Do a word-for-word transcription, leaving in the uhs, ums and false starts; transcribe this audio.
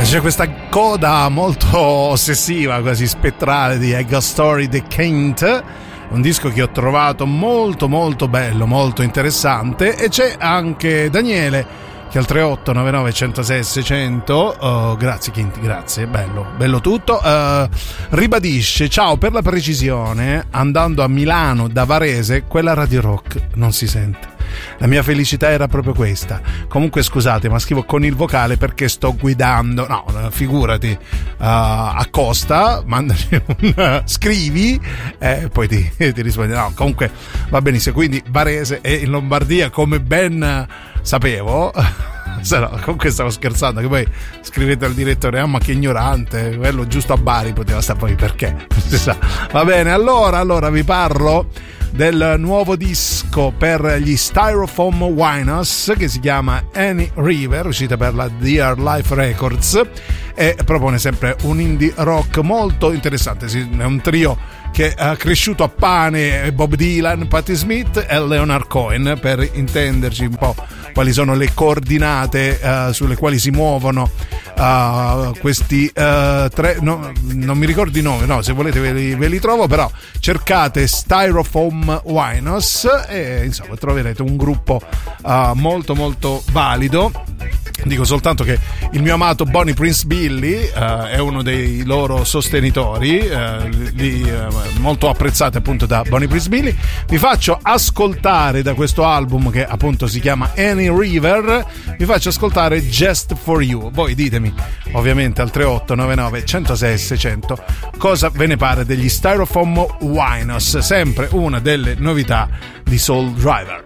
C'è questa coda molto ossessiva, quasi spettrale di I Got Story The Kent, un disco che ho trovato molto molto bello, molto interessante. E c'è anche Daniele che al tre otto nove nove uno zero sei sei zero zero, oh, grazie Kinti, grazie, bello, bello tutto, uh, ribadisce: ciao, per la precisione, andando a Milano da Varese quella Radio Rock non si sente. La mia felicità era proprio questa. Comunque scusate, ma scrivo con il vocale perché sto guidando. No, figurati, uh, accosta, mandaci un uh, scrivi e eh, poi ti, ti rispondi. No, comunque va benissimo. Quindi Varese è in Lombardia, come ben sapevo. Se no, comunque stavo scherzando, che poi scrivete al direttore: ah, ma che ignorante, quello giusto a Bari poteva stare, poi perché? Va bene, allora, allora vi parlo del nuovo disco per gli Styrofoam Whiners che si chiama Any River, uscita per la Dear Life Records, e propone sempre un indie rock molto interessante. È un trio che ha cresciuto a pane: Bob Dylan, Patti Smith e Leonard Cohen, per intenderci un po' quali sono le coordinate uh, sulle quali si muovono uh, questi uh, tre, no, non mi ricordo i nomi, no, se volete ve li, ve li trovo, però cercate Styrofoam Whiners e insomma troverete un gruppo uh, molto molto valido. Dico soltanto che il mio amato Bonnie Prince Billy uh, è uno dei loro sostenitori, uh, li, uh, molto apprezzati appunto da Bonnie Prince Billy. Vi faccio ascoltare da questo album, che appunto si chiama Any River, vi faccio ascoltare Just For You. Voi ditemi ovviamente al tre otto nove nove uno zero sei sei zero zero cosa ve ne pare degli Styrofoam Whiners, sempre una delle novità di Soul Driver.